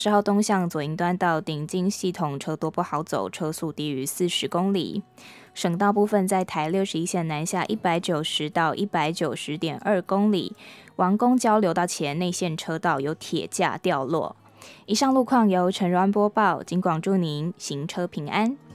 10号东向左营端到顶金系统车多不好走，车速低于40公里。省道部分在台61线南下190到190.2公里，王公交流道前内线车道有铁架掉落。以上路况由陈如安播报，警广祝您行车平安。